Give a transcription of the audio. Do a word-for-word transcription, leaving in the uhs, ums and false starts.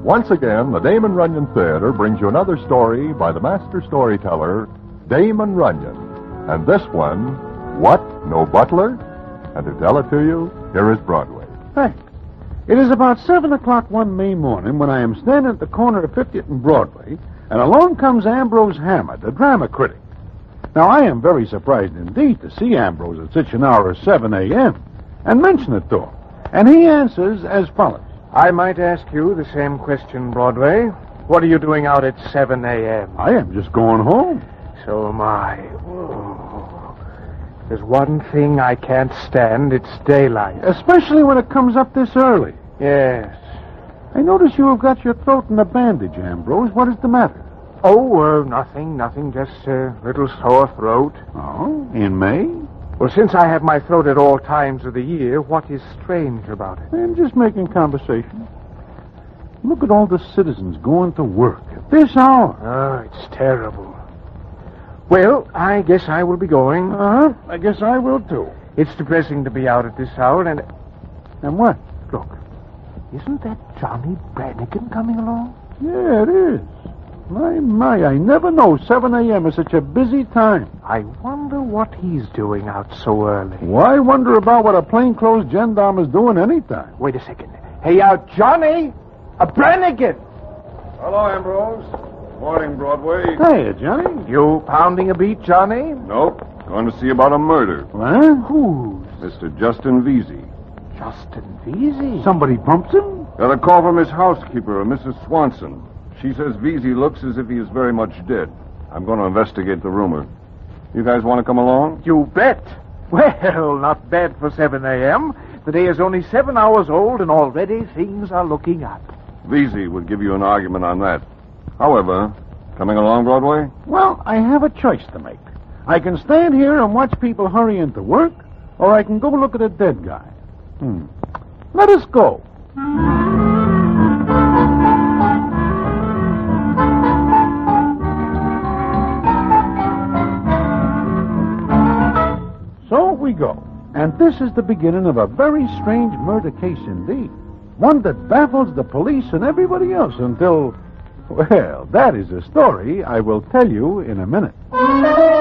Once again, the Damon Runyon Theater brings you another story by the master storyteller, Damon Runyon. And this one, What, No Butler? And to tell it to you, here is Broadway. Thanks. It is about seven o'clock one May morning when I am standing at the corner of fiftieth and Broadway, and along comes Ambrose Hammer, the drama critic. Now, I am very surprised indeed to see Ambrose at such an hour as seven a.m. and mention it to him. And he answers as follows. I might ask you the same question, Broadway. What are you doing out at seven a.m.? I am just going home. So am I. Oh. There's one thing I can't stand. It's daylight. Especially when it comes up this early. Yes. I notice you have got your throat in a bandage, Ambrose. What is the matter? Oh, uh, nothing, nothing. Just a little sore throat. Oh, in May? Well, since I have my throat at all times of the year, what is strange about it? I'm just making conversation. Look at all the citizens going to work at this hour. Oh, it's terrible. Well, I guess I will be going. Uh-huh. I guess I will, too. It's depressing to be out at this hour, and... And what? Look, isn't that Johnny Brannigan coming along? Yeah, it is. My, my, I never know seven a.m. is such a busy time. I wonder what he's doing out so early. Why wonder about what a plainclothes gendarme is doing anytime? Wait a second. Hey, uh, Johnny! A Brannigan! Hello, Ambrose. Morning, Broadway. Hey, Johnny. You pounding a beat, Johnny? Nope. Going to see about a murder. What? Who's? Mister Justin Vesey. Justin Vesey? Somebody bumps him? Got a call from his housekeeper, Missus Swanson. She says Vesey looks as if he is very much dead. I'm going to investigate the rumor. You guys want to come along? You bet. Well, not bad for seven a.m. The day is only seven hours old, and already things are looking up. Vesey would give you an argument on that. However, coming along, Broadway? Well, I have a choice to make. I can stand here and watch people hurry into work, or I can go look at a dead guy. Hmm. Let us go. So we go. And this is the beginning of a very strange murder case indeed. One that baffles the police and everybody else until... Well, that is a story I will tell you in a minute.